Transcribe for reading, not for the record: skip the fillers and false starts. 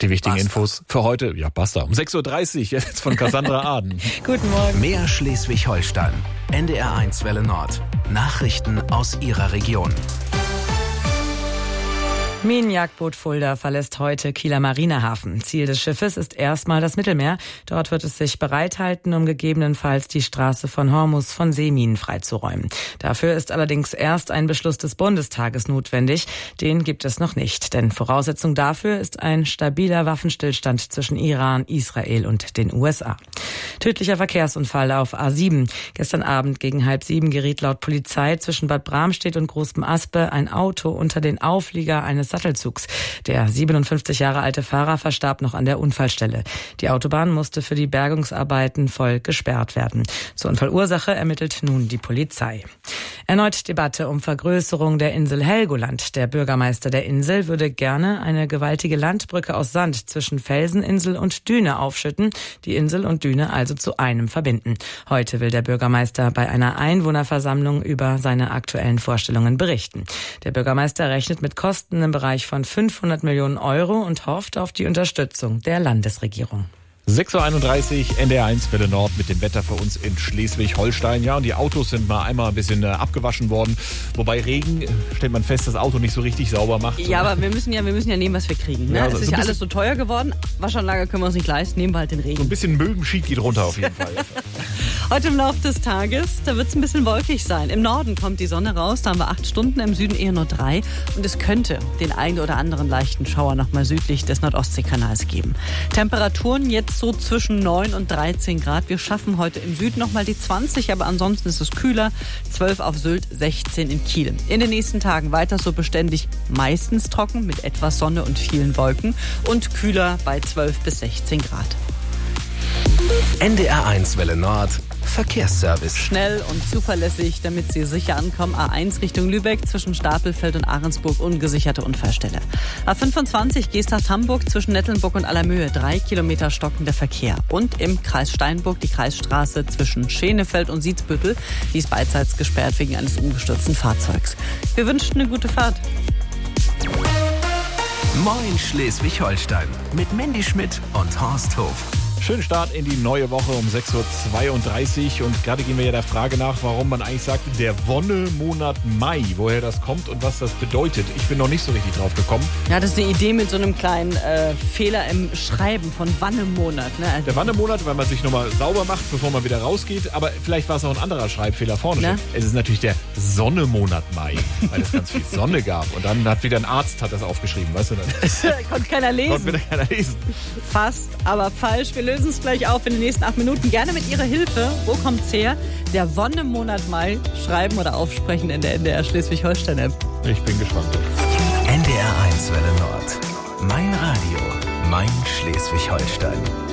Die wichtigen Basta. Infos für heute, ja basta, um 6.30 Uhr, jetzt von Cassandra Aden. Guten Morgen. Mehr Schleswig-Holstein. NDR1 Welle Nord. Nachrichten aus Ihrer Region. Minenjagdboot Fulda verlässt heute Kieler Marinehafen. Ziel des Schiffes ist erstmal das Mittelmeer. Dort wird es sich bereithalten, um gegebenenfalls die Straße von Hormuz von Seeminen freizuräumen. Dafür ist allerdings erst ein Beschluss des Bundestages notwendig. Den gibt es noch nicht, denn Voraussetzung dafür ist ein stabiler Waffenstillstand zwischen Iran, Israel und den USA. Tödlicher Verkehrsunfall auf A7. Gestern Abend gegen 6:30 geriet laut Polizei zwischen Bad Bramstedt und Großem Aspe ein Auto unter den Auflieger eines Sattelzugs. Der 57 Jahre alte Fahrer verstarb noch an der Unfallstelle. Die Autobahn musste für die Bergungsarbeiten voll gesperrt werden. Zur Unfallursache ermittelt nun die Polizei. Erneut Debatte um Vergrößerung der Insel Helgoland. Der Bürgermeister der Insel würde gerne eine gewaltige Landbrücke aus Sand zwischen Felseninsel und Düne aufschütten, die Insel und Düne also zu einem verbinden. Heute will der Bürgermeister bei einer Einwohnerversammlung über seine aktuellen Vorstellungen berichten. Der Bürgermeister rechnet mit Kosten im Bereich von 500 Millionen Euro und hofft auf die Unterstützung der Landesregierung. 6.31 Uhr, NDR1 Welle Nord mit dem Wetter für uns in Schleswig-Holstein. Ja, und die Autos sind mal einmal ein bisschen abgewaschen worden. Wobei Regen, stellt man fest, das Auto nicht so richtig sauber macht. Ja, aber wir müssen ja nehmen, was wir kriegen. Ne? Ja, Es so ist ein ja bisschen- alles so teuer geworden. Waschanlage können wir uns nicht leisten, nehmen wir halt den So ein Regen. bisschen Möwenschied geht runter auf jeden Fall. Heute im Laufe des Tages, da wird es ein bisschen wolkig sein. Im Norden kommt die Sonne raus, da haben wir 8 Stunden, im Süden eher nur 3. Und es könnte den einen oder anderen leichten Schauer nochmal südlich des Nordostseekanals geben. Temperaturen jetzt so zwischen 9 und 13 Grad. Wir schaffen heute im Süden nochmal die 20, aber ansonsten ist es kühler. 12 auf Sylt, 16 in Kiel. In den nächsten Tagen weiter so beständig, meistens trocken mit etwas Sonne und vielen Wolken und kühler bei 12 bis 16 Grad. NDR1 Welle Nord. Verkehrsservice. Schnell und zuverlässig, damit Sie sicher ankommen. A1 Richtung Lübeck zwischen Stapelfeld und Ahrensburg ungesicherte Unfallstelle. A25 Geesthacht-Hamburg zwischen Nettelnburg und Allermöhe 3 Kilometer stockender Verkehr. Und im Kreis Steinburg die Kreisstraße zwischen Schenefeld und Sietsbüttel. Die ist beidseits gesperrt wegen eines umgestürzten Fahrzeugs. Wir wünschen eine gute Fahrt. Moin Schleswig-Holstein. Mit Mandy Schmidt und Horst Hof. Schönen Start in die neue Woche um 6.32 Uhr und gerade gehen wir ja der Frage nach, warum man eigentlich sagt, der Wonnemonat Mai, woher das kommt und was das bedeutet. Ich bin noch nicht so richtig drauf gekommen. Ja, das ist eine Idee mit so einem kleinen Fehler im Schreiben von Wannemonat. Ne? Also Der Wannemonat, weil man sich nochmal sauber macht, bevor man wieder rausgeht, aber vielleicht war es auch ein anderer Schreibfehler vorne. Na? Es ist natürlich der Sonnemonat Mai, weil es ganz viel Sonne gab und dann hat wieder ein Arzt das aufgeschrieben, weißt du dann? konnte keiner Konnte lesen. wieder keiner lesen. Fast, aber falsch. Wir lösen es gleich auf in den nächsten 8 Minuten. Gerne mit Ihrer Hilfe. Wo kommt's her? Der Wonnemonat Mai. Schreiben oder aufsprechen in der NDR Schleswig-Holstein-App. Ich bin gespannt. NDR1 Welle Nord. Mein Radio. Mein Schleswig-Holstein.